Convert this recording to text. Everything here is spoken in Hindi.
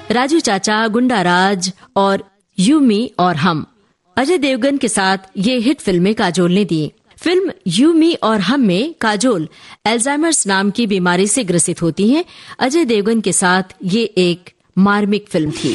राजू चाचा, गुंडा राज और यू मी और हम। अजय देवगन के साथ ये हिट फिल्में काजोल ने दी। फिल्म यू मी और हम में काजोल अल्जाइमर्स नाम की बीमारी से ग्रसित होती हैं। अजय देवगन के साथ ये एक मार्मिक फिल्म थी।